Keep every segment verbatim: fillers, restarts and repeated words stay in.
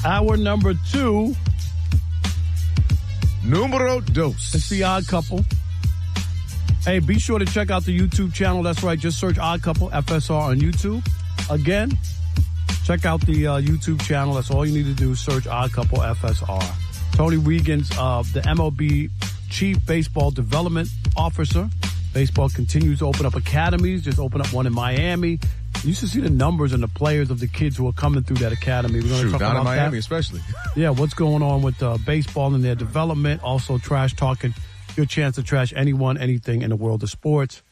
Hour number two. Numero dos. It's the Odd Couple. Hey, be sure to check out the YouTube channel. That's right. Just search Odd Couple F S R on YouTube. Again, check out the uh, YouTube channel. That's all you need to do. Search Odd Couple F S R. Tony Regan's uh, the M L B Chief Baseball Development Officer. Baseball continues to open up academies. Just open up one in Miami. You should see the numbers and the players of the kids who are coming through that academy. We're going Shoot, to talk down about in Miami that. especially. Yeah, what's going on with uh, baseball and their development. Also, trash talking. Your chance to trash anyone, anything in the world of sports.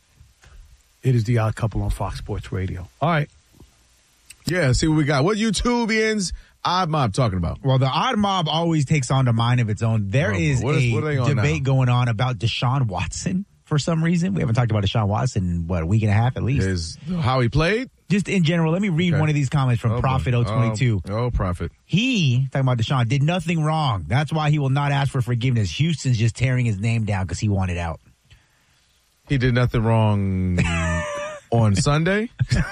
It is the Odd Couple on Fox Sports Radio. All right. Yeah, see what we got. What YouTubians Odd Mob talking about? Well, the Odd Mob always takes on a mind of its own. There Oh, is what is- a what are they on debate now? going on about Deshaun Watson for some reason. We haven't talked about Deshaun Watson in, what, a week and a half at least? Is how he played? Just in general, let me read Okay. one of these comments from Oh, Prophet boy. oh twenty-two. Oh, oh, Prophet. He, talking about Deshaun, did nothing wrong. That's why he will not ask for forgiveness. Houston's just tearing his name down because he wanted out. He did nothing wrong on Sunday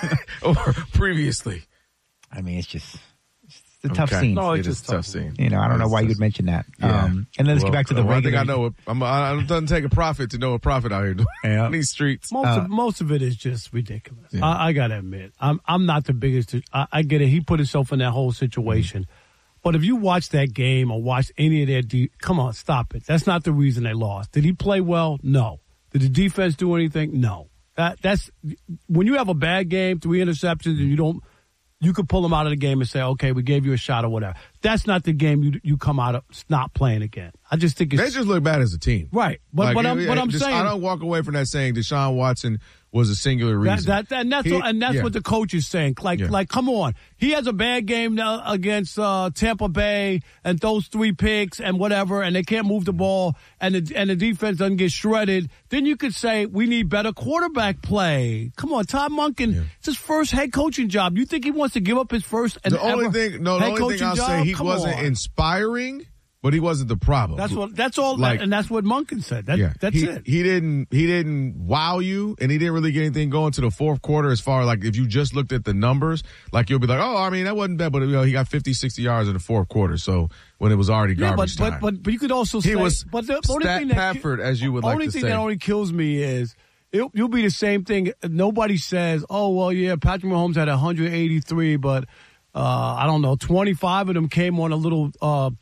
or previously. I mean, it's just it's a tough Okay. scene. No, It it's is just a tough tough. scene. You know, I don't know It's why you just- would mention that. Yeah. Um, and then let's Well, get back to the one regular. thing I know, I'm, I, it doesn't take a prophet to know a prophet out here doing Yeah. in these streets. Most, Uh, of, most of it is just ridiculous. Yeah. I, I got to admit, I'm I'm not the biggest. I, I get it. He put himself in that whole situation. But if you watch that game or watch any of their, de- come on, stop it. That's not the reason they lost. Did he play well? No. Did the defense do anything? No. That that's when you have a bad game, three interceptions, and you don't. You could pull them out of the game and say, okay, we gave you a shot or whatever. That's not the game you you come out of not playing again. I just think it's They just look bad as a team. right. But Like, but I'm yeah, but I'm just- saying I don't walk away from that saying Deshaun Watson was a singular That, reason. that, that, and that's He- what, and that's yeah. what the coach is saying. Like, Yeah. like, come on. He has a bad game now against uh, Tampa Bay and those three picks and whatever, and they can't move the ball, and the and the defense doesn't get shredded. Then you could say we need better quarterback play. Come on, Todd Monken. Yeah. It's his first head coaching job. You think he wants to give up his first? And The only ever thing, no, the head only thing coaching I'll job? say, he Come wasn't on. inspiring, but he wasn't the problem. That's what. That's all. Like- that, and that's what Monken said. That, Yeah, that's he, it. He didn't. He didn't wow you, and he didn't really get anything going to the fourth quarter. As far like if you just looked at the numbers, like you'll be like, oh, I mean that wasn't bad, but you know he got fifty, sixty yards in the fourth quarter. So when it was already Yeah, but, garbage but time, but but you could also he say, was but the only stat thing that Pafford, as you would like only to thing say. that only kills me is it, you'll be the same thing. Nobody says, "Oh well, yeah, Patrick Mahomes had one hundred eighty-three, but uh, I don't know, twenty-five of them came on a little, uh,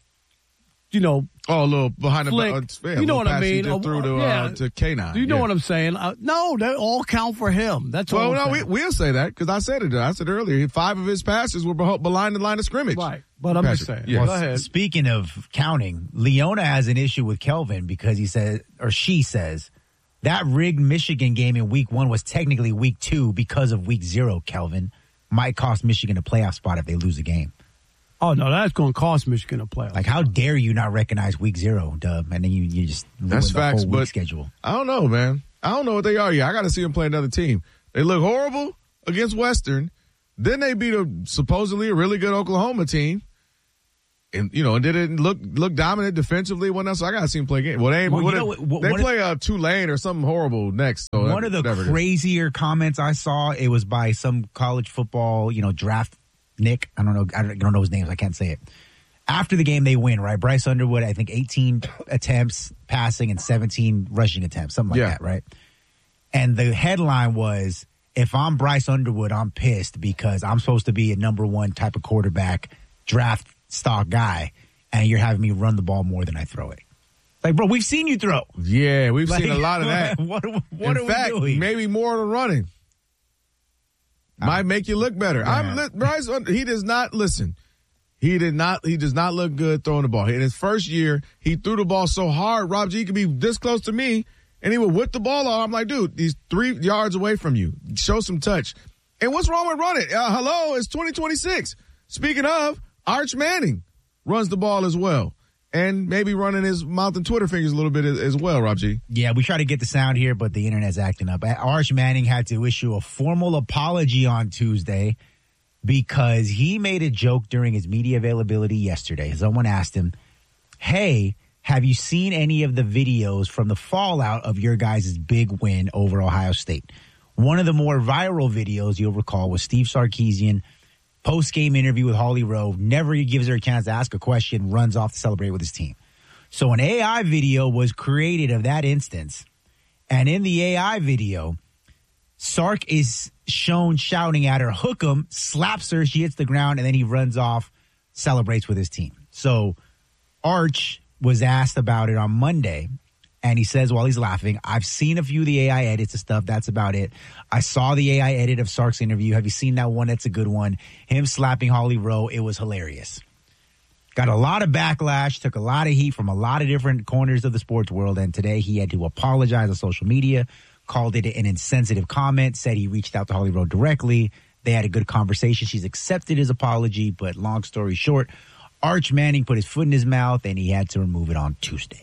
you know, oh, a little behind the flick." uh, yeah, You know little what I pass he mean? just threw to Uh, yeah. uh, to K nine. Do you know yeah. what I'm saying? Uh, no, they all count for him. That's all. Well, I'm no, we, saying. we'll say that because I said it. I said earlier, five of his passes were beh- behind the line of scrimmage. right. But I'm just saying. Patrick, yes. Go ahead. Speaking of counting, Leona has an issue with Kelvin because he says, or she says, that rigged Michigan game in week one was technically week two because of week zero, Kelvin. Might cost Michigan a playoff spot if they lose a game. Oh no, that's going to cost Michigan a playoff. Like, how dare you not recognize week zero, Dub? And then you, you just ruin That's the facts, whole week but schedule. I don't know, man. I don't know what they are yet. I got to see them play another team. They look horrible against Western. Then they beat a supposedly a really good Oklahoma team. And, you know, and did it look look dominant defensively? What else? I got to see them play game. Well, they, ain't- Well, you what know if- what- what- they one of- play uh, Tulane or something horrible next. So One of the whatever it is. crazier comments I saw, it was by some college football, you know, draft Nick. I don't know. I don't, I don't know his name. I can't say it. After the game, they win, right? Bryce Underwood, I think eighteen attempts passing and seventeen rushing attempts, something like Yeah. that, right? And the headline was, if I'm Bryce Underwood, I'm pissed because I'm supposed to be a number one type of quarterback, draft stock guy, and you're having me run the ball more than I throw it. Like, bro, we've seen you throw. Yeah, we've Like, seen a lot of that. What, what In are fact, we doing? maybe more than running. Might make you look better. I'm li- Bryce. He does not listen. He did not. He does not look good throwing the ball. In his first year, he threw the ball so hard. Rob G could be this close to me, and he would whip the ball off. I'm like, dude, he's three yards away from you. Show some touch. And what's wrong with running? Uh, hello, it's twenty twenty-six. Speaking of, Arch Manning runs the ball as well, and maybe running his mouth and Twitter fingers a little bit as, as well. Rob G. Yeah, we try to get the sound here, but the internet's acting up. Arch Manning had to issue a formal apology on Tuesday because he made a joke during his media availability yesterday. Someone asked him, hey, have you seen any of the videos from the fallout of your guys' big win over Ohio State? One of the more viral videos you'll recall was Steve Sarkisian post-game interview with Holly Rowe, never gives her a chance to ask a question, runs off to celebrate with his team. So an A I video was created of that instance, and in the A I video, Sark is shown shouting at her, hook 'em, slaps her, she hits the ground, and then he runs off, celebrates with his team. So Arch was asked about it on Monday, and he says while he's laughing, I've seen a few of the A I edits and stuff. That's about it. I saw the A I edit of Sark's interview. Have you seen that one? That's a good one. Him slapping Holly Rowe. It was hilarious. Got a lot of backlash, took a lot of heat from a lot of different corners of the sports world, and today he had to apologize on social media, called it an insensitive comment, said he reached out to Holly Rowe directly. They had a good conversation. She's accepted his apology, but long story short, Arch Manning put his foot in his mouth, and he had to remove it on Tuesday.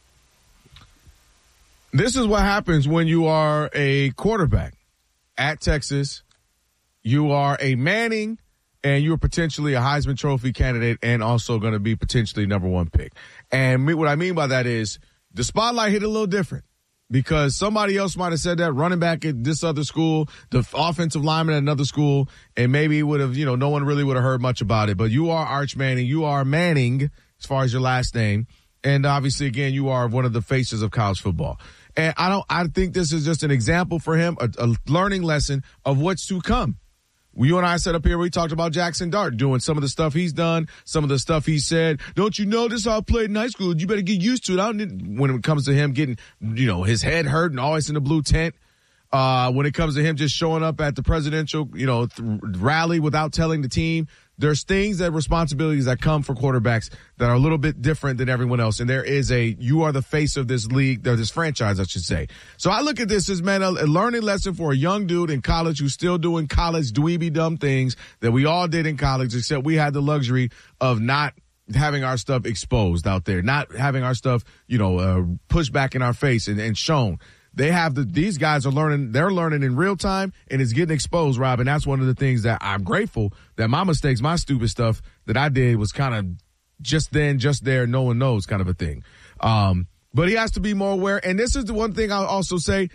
This is what happens when you are a quarterback at Texas. You are a Manning, and you're potentially a Heisman Trophy candidate and also going to be potentially number one pick. And what I mean by that is the spotlight hit a little different because somebody else might have said that, running back at this other school, the offensive lineman at another school, and maybe it would have, you know, no one really would have heard much about it. But you are Arch Manning. You are Manning as far as your last name. And obviously, again, you are one of the faces of college football. And I don't, I think this is just an example for him, a, a learning lesson of what's to come. You and I sat up here, we talked about Jackson Dart doing some of the stuff he's done, some of the stuff he said. Don't you know this is how I played in high school? You better get used to it. I don't, when it comes to him getting, you know, his head hurt and always in the blue tent. Uh, when it comes to him just showing up at the presidential, you know, th- rally without telling the team, there's things that responsibilities that come for quarterbacks that are a little bit different than everyone else. And there is a, you are the face of this league, or this franchise, I should say. So I look at this as, man, a, a learning lesson for a young dude in college who's still doing college dweeby dumb things that we all did in college, except we had the luxury of not having our stuff exposed out there, not having our stuff, you know, uh, pushed back in our face and, and shown. They have the, these guys are learning, they're learning in real time and it's getting exposed, Rob. And that's one of the things that I'm grateful that my mistakes, my stupid stuff that I did was kind of just then, just there, no one knows kind of a thing. Um, but he has to be more aware. And this is the one thing I'll also say,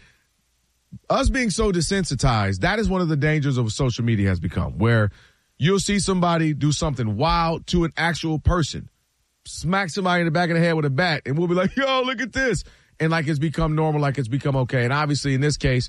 us being so desensitized, that is one of the dangers of social media has become, where you'll see somebody do something wild to an actual person, smack somebody in the back of the head with a bat, and we'll be like, yo, look at this. And like it's become normal, like it's become okay. And obviously in this case,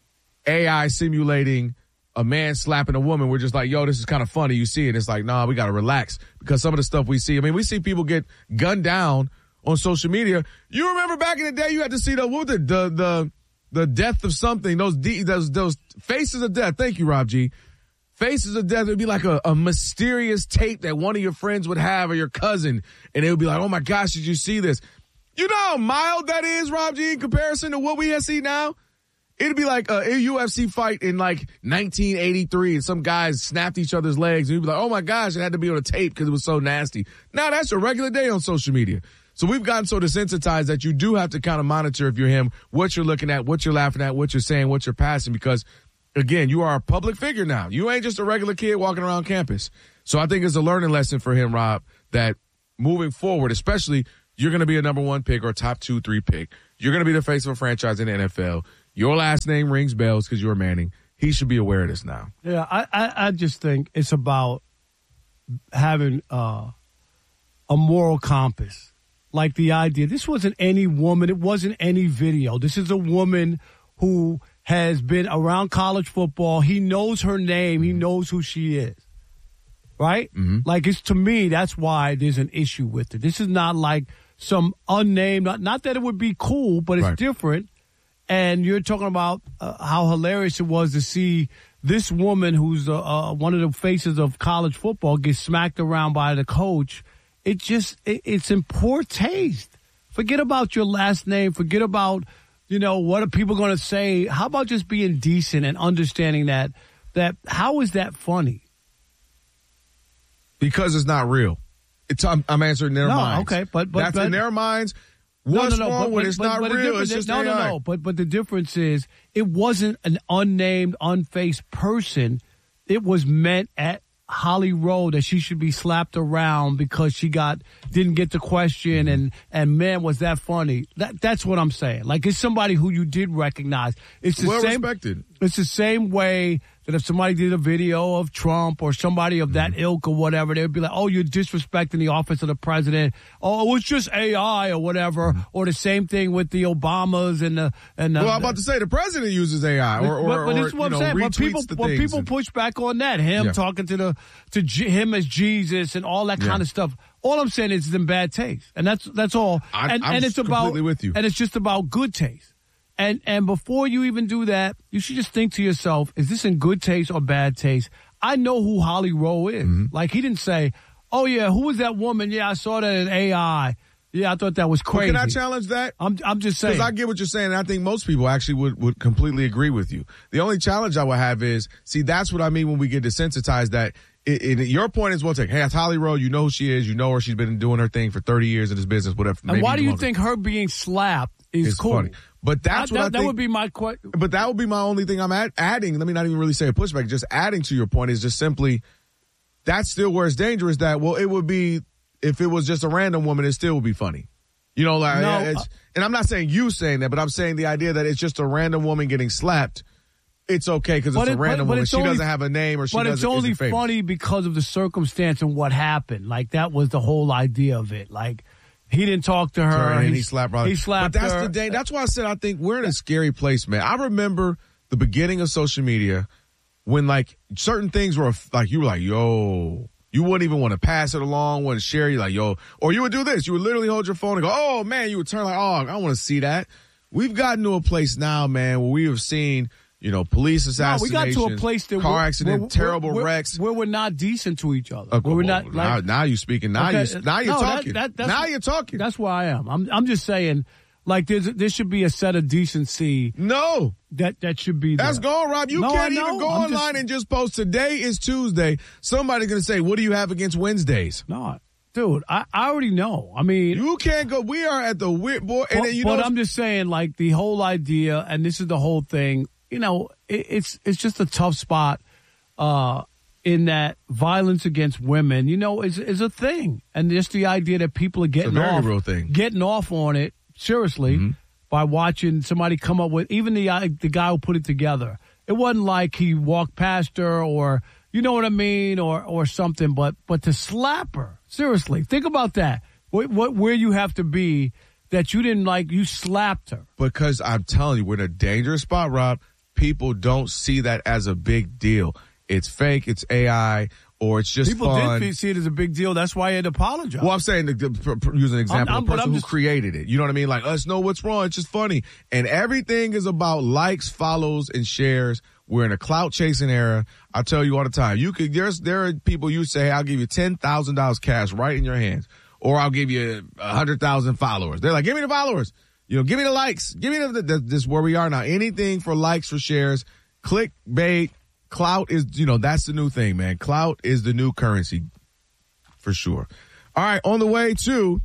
A I simulating a man slapping a woman, we're just like, yo, this is kind of funny. You see it. It's like, nah, we got to relax because some of the stuff we see, I mean, we see people get gunned down on social media. You remember back in the day, you had to see the, what was it, the, the, the death of something, those, those, those faces of death. Thank you, Rob G. Faces of death. It would be like a, a mysterious tape that one of your friends would have or your cousin. And it would be like, oh my gosh, did you see this? You know how mild that is, Rob G, in comparison to what we have seen now? It'd be like a, a U F C fight in like nineteen eighty-three and some guys snapped each other's legs and you'd be like, oh my gosh, it had to be on a tape because it was so nasty. Now that's a regular day on social media. So we've gotten so desensitized that you do have to kind of monitor if you're him, what you're looking at, what you're laughing at, what you're saying, what you're passing, because again, you are a public figure now. You ain't just a regular kid walking around campus. So I think it's a learning lesson for him, Rob, that moving forward, especially you're going to be a number one pick or top two, three pick. You're going to be the face of a franchise in the N F L. Your last name rings bells because you're Manning. He should be aware of this now. Yeah, I, I, I just think it's about having uh, a moral compass. Like the idea, this wasn't any woman. It wasn't any video. This is a woman who has been around college football. He knows her name. He knows who she is. Right? Mm-hmm. Like, it's, to me, that's why there's an issue with it. This is not like some unnamed, not, not that it would be cool, but it's right. different. And you're talking about uh, how hilarious it was to see this woman who's uh, uh, one of the faces of college football get smacked around by the coach. It just, it, it's in poor taste. Forget about your last name. Forget about, you know, what are people going to say? How about just being decent and understanding that, that how is that funny? Because it's not real. It's I'm, I'm answering their no, minds. Okay, but, but that's but, in their minds. What's no, no, no, wrong but, when but, it's but, not but real? It's just no, A I. no, no. But but the difference is it wasn't an unnamed, unfaced person. It was meant at Holly Rowe that she should be slapped around because she got didn't get the question and and man was that funny. That that's what I'm saying. Like, it's somebody who you did recognize. It's the well same, respected. It's the same way that if somebody did a video of Trump or somebody of that ilk or whatever, they'd be like, oh, you're disrespecting the office of the president. Oh, it's just A I or whatever. Mm-hmm. Or the same thing with the Obamas and the and the, well, I'm about to say the president uses A I or, or, but, but or this is what you I'm know, saying. When people, when people and, push back on that, him yeah. talking to the to G, him as Jesus and all that yeah. kind of stuff. All I'm saying is it's in bad taste, and that's that's all. I, and I'm and it's completely about with you. and it's just about good taste. And and before you even do that, you should just think to yourself, is this in good taste or bad taste? I know who Holly Rowe is. Mm-hmm. Like, he didn't say, oh, yeah, who was that woman? Yeah, I saw that in A I. Yeah, I thought that was crazy. Well, can I challenge that? I'm I'm just saying. Because I get what you're saying, and I think most people actually would, would completely agree with you. The only challenge I would have is, see, that's what I mean when we get desensitized that it, it, your point is well taken. Hey, it's Holly Rowe. You know who she is. You know her. She's been doing her thing for thirty years in this business, whatever. And why do you longer. think her being slapped is it's cool? Funny. But that's I, what that, I think. That would be my question. But that would be my only thing I'm add, adding. Let me not even really say a pushback. Just adding to your point is just simply, that's still where it's dangerous that, well, it would be, if it was just a random woman, it still would be funny. You know, like, no, it's, uh, and I'm not saying you saying that, but I'm saying the idea that it's just a random woman getting slapped. It's okay because it's it, a random but, but woman. She only, doesn't have a name or she but doesn't. But it's only isn't funny because of the circumstance and what happened. Like, that was the whole idea of it. Like, he didn't talk to her. Sorry, and he, he slapped her. He slapped But that's her. the day. That's why I said I think we're in a scary place, man. I remember the beginning of social media when, like, certain things were like, you were like, yo. You wouldn't even want to pass it along, want to share. You like, yo, or you would do this. You would literally hold your phone and go, oh, man, you would turn like, oh, I want to see that. We've gotten to a place now, man, where we have seen, you know, police assassinations, no, we got to a place that car we're, accident, we're, terrible we're, wrecks. Where we're not decent to each other. Okay, where we're well, not, like, now, now you're speaking. Now, okay, you, now you're no, talking. That, that, that's, now you're talking. That's where I am. I'm, I'm just saying, like, there's, there should be a set of decency. No. That that should be there. That's gone, Rob. You no, can't even go I'm online just, and just post, today is Tuesday. Somebody's going to say, what do you have against Wednesdays? No, dude, I, I already know. I mean. You can't go. We are at the weird boy. And but then, you but know, I'm just saying, like, the whole idea, and this is the whole thing, you know, it, it's it's just a tough spot uh, in that violence against women, you know, is, is a thing. And just the idea that people are getting it's a very off, real thing. getting off on it, seriously. Mm-hmm. By watching somebody come up with, even the uh, the guy who put it together. It wasn't like he walked past her or, you know what I mean, or or something, but but to slap her, seriously, think about that. What, what where you have to be that you didn't like, you slapped her. Because I'm telling you, we're in a dangerous spot, Rob. People don't see that as a big deal. It's fake, it's A I, or it's just People fun. did see it as a big deal. That's why he had to apologize. Well, I'm saying, to, to, to use an example, I'm, I'm, the person who just, created it. You know what I mean? Like, let's know what's wrong. It's just funny. And everything is about likes, follows, and shares. We're in a clout chasing era. I tell you all the time. You could, there's, there are people you say, hey, I'll give you ten thousand dollars cash right in your hands. Or I'll give you one hundred thousand followers. They're like, give me the followers. You know, give me the likes. Give me the, the, this is where we are now. Anything for likes, for shares, clickbait. Clout is, you know, that's the new thing, man. Clout is the new currency for sure. All right, on the way to,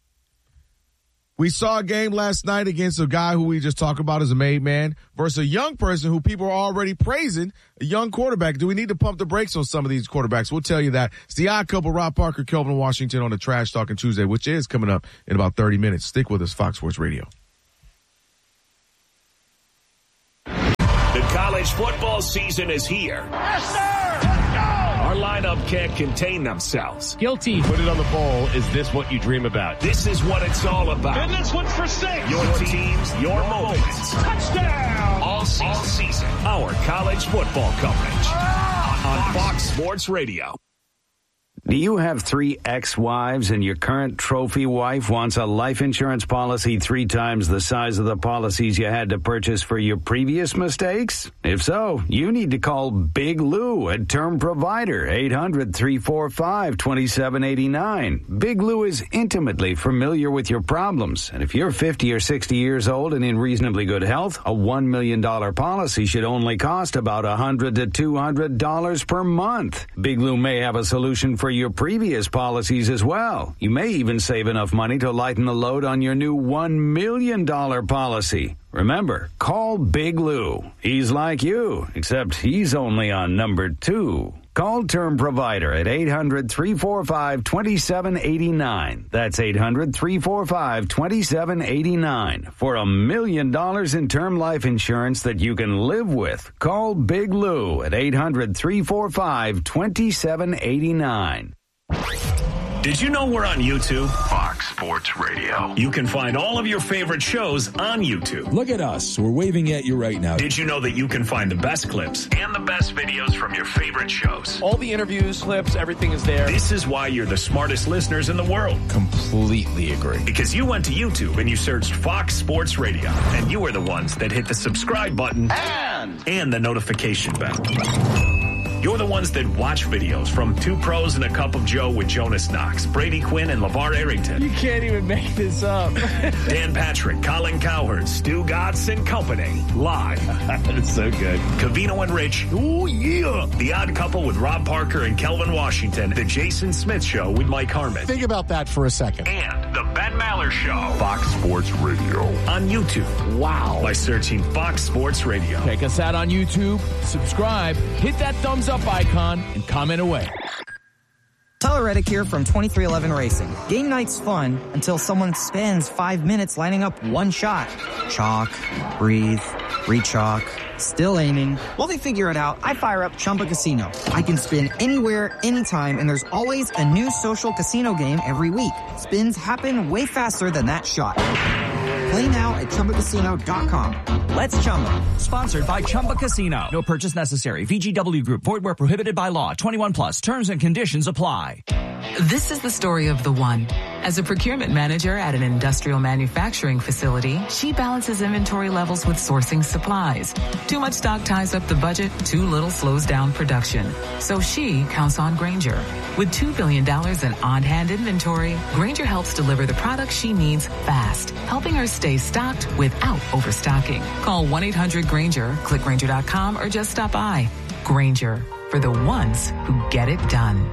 we saw a game last night against a guy who we just talked about as a made man versus a young person who people are already praising, a young quarterback. Do we need to pump the brakes on some of these quarterbacks? We'll tell you that. It's the Odd Couple, Rob Parker, Kelvin Washington on the Trash Talking Tuesday, which is coming up in about thirty minutes. Stick with us, Fox Sports Radio. The college football season is here. Yes, sir! Let's go! Our lineup can't contain themselves. Guilty. Put it on the bowl. Is this what you dream about? This is what it's all about. And this one's for six. Your teams, your, your moments. Touchdown! All season. All season. Our college football coverage on Fox Sports Radio. Do you have three ex-wives and your current trophy wife wants a life insurance policy three times the size of the policies you had to purchase for your previous mistakes? If so, you need to call Big Lou at Term Provider, eight hundred, three four five, two seven eight nine. Big Lou is intimately familiar with your problems, and if you're fifty or sixty years old and in reasonably good health, a one million dollars policy should only cost about one hundred to two hundred dollars per month. Big Lou may have a solution for your previous policies as well. You may even save enough money to lighten the load on your new one million dollars policy. Remember, call Big Lou. He's like you, except he's only on number two. Call Term Provider at eight hundred, three four five, two seven eight nine. That's eight hundred, three four five, two seven eight nine. For a million dollars in term life insurance that you can live with. Call Big Lou at eight hundred, three four five, two seven eight nine. Did you know we're on YouTube? Fox Sports Radio. You can find all of your favorite shows on YouTube. Look at us. We're waving at you right now. Did you know that you can find the best clips and the best videos from your favorite shows? All the interviews, clips, everything is there. This is why you're the smartest listeners in the world. Completely agree. Because you went to YouTube and you searched Fox Sports Radio. And you were the ones that hit the subscribe button And, and the notification bell. You're the ones that watch videos from Two Pros and a Cup of Joe with Jonas Knox, Brady Quinn, and LeVar Arrington. You can't even make this up. Dan Patrick, Colin Cowherd, Stu Gatz and Company. Live. That's so good. Covino and Rich. Oh, yeah. The Odd Couple with Rob Parker and Kelvin Washington. The Jason Smith Show with Mike Harmon. Think about that for a second. And The Ben Maller Show. Fox Sports Radio. On YouTube. Wow. By searching Fox Sports Radio. Check us out on YouTube. Subscribe. Hit that thumbs up icon and comment away. Tyler Reddick here from twenty-three eleven Racing. Game night's fun until someone spends five minutes lining up one shot. Chalk, breathe, re-chalk, still aiming. While they figure it out, I fire up Chumba Casino. I can spin anywhere, anytime, and there's always a new social casino game every week. Spins happen way faster than that shot. Play now at Chumba Casino dot com. Let's Chumba. Sponsored by Chumba Casino. No purchase necessary. V G W Group. Void where prohibited by law. twenty-one plus. Terms and conditions apply. This is the story of the one. As a procurement manager at an industrial manufacturing facility, she balances inventory levels with sourcing supplies. Too much stock ties up the budget. Too little slows down production. So she counts on Grainger. With two billion dollars in on-hand inventory, Grainger helps deliver the products she needs fast, helping her stay stocked without overstocking. Call one eight hundred Grainger, click Grainger dot com, or just stop by. Grainger, for the ones who get it done.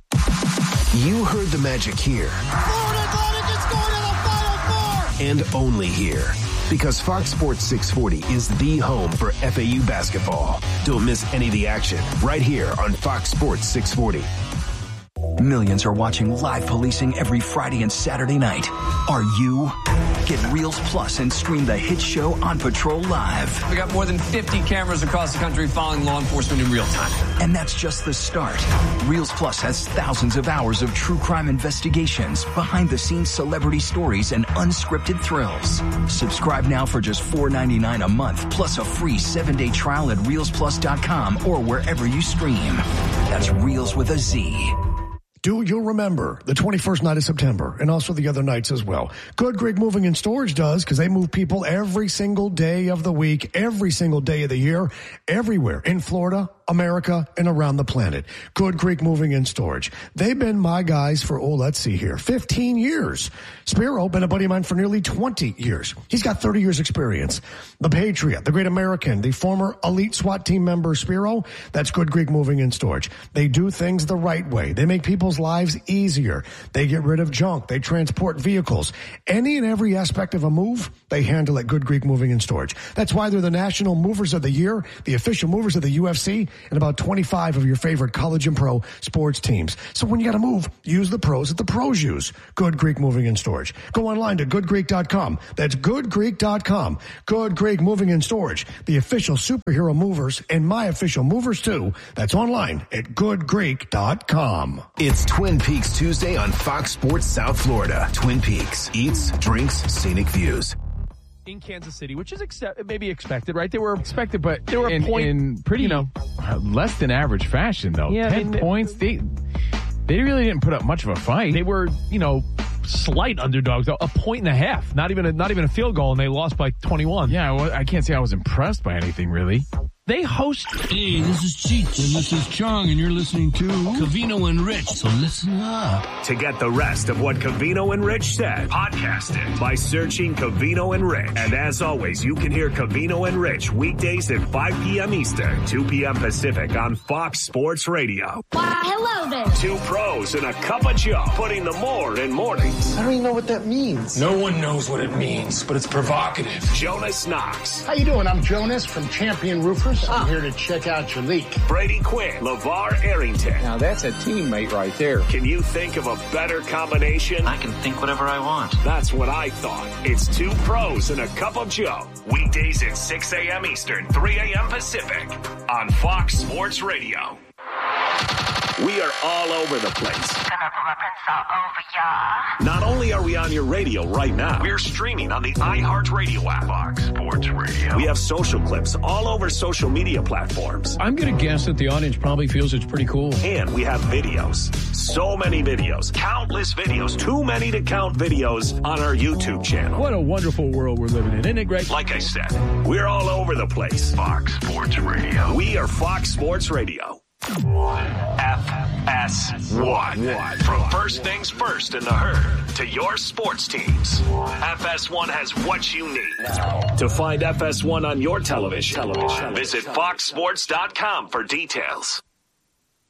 You heard the magic here. Florida Atlantic is going to the Final Four! And only here. Because Fox Sports six forty is the home for F A U basketball. Don't miss any of the action right here on Fox Sports six forty. Millions are watching live policing every Friday and Saturday night. Are you? Get Reels Plus and stream the hit show On Patrol live. We got more than fifty cameras across the country following law enforcement in real time. And that's just the start. Reels Plus has thousands of hours of true crime investigations, behind-the-scenes celebrity stories, and unscripted thrills. Subscribe now for just four ninety-nine a month, plus a free seven-day trial at reels plus dot com or wherever you stream. That's Reels with a Z. Do you remember the twenty-first night of September and also the other nights as well? Good Greek Moving and Storage does, because they move people every single day of the week, every single day of the year, everywhere in Florida, America, and around the planet. Good Greek Moving and Storage. They've been my guys for, oh, let's see here, fifteen years. Spiro, been a buddy of mine for nearly twenty years. He's got thirty years experience. The Patriot, the Great American, the former elite SWAT team member Spiro, that's Good Greek Moving and Storage. They do things the right way. They make people's lives easier. They get rid of junk. They transport vehicles. Any and every aspect of a move, they handle at Good Greek Moving and Storage. That's why they're the National Movers of the Year, the official movers of the U F C, and about twenty-five of your favorite college and pro sports teams. So when you got to move, use the pros that the pros use. Good Greek Moving and Storage. Go online to good greek dot com. That's good greek dot com. Good Greek Moving and Storage, the official superhero movers and my official movers too. That's online at good greek dot com. It's Twin Peaks Tuesday on Fox Sports South Florida. Twin Peaks. Eats, drinks, scenic views. In Kansas City, which is accept, maybe expected, right? They were expected, but they were in, a point, in pretty, you know, less than average fashion, though. Yeah, Ten I mean, points. They they really didn't put up much of a fight. They were, you know, slight underdogs, a point and a half, not even a, not even a field goal, and they lost by twenty-one. Yeah, well, I can't say I was impressed by anything, really. They host. Hey, this is Cheech, and this is Chong, and you're listening to Covino and Rich, so listen up. To get the rest of what Covino and Rich said, podcast it by searching Covino and Rich. And as always, you can hear Covino and Rich weekdays at five p.m. Eastern, two p.m. Pacific on Fox Sports Radio. Why, hello there. Two pros and a cup of Joe, putting the more in mornings. I don't even know what that means. No one knows what it means, but it's provocative. Jonas Knox. How you doing? I'm Jonas from Champion Roofers. Bruce. I'm here to check out your leak. Brady Quinn, LeVar Arrington. Now that's a teammate right there. Can you think of a better combination? I can think whatever I want. That's what I thought. It's two pros and a cup of Joe. Weekdays at six a.m. Eastern, three a.m. Pacific on Fox Sports Radio. We are all over the place. Not only are we on your radio right now, we're streaming on the iHeartRadio app. Fox Sports Radio. We have social clips all over social media platforms. I'm going to guess that the audience probably feels it's pretty cool. And we have videos. So many videos. Countless videos. Too many to count videos on our YouTube channel. What a wonderful world we're living in. Isn't it great? Like I said, we're all over the place. Fox Sports Radio. We are Fox Sports Radio. F S one. From first things first in the herd to your sports teams, F S one has what you need. To find F S one on your television, television. Visit fox sports dot com for details.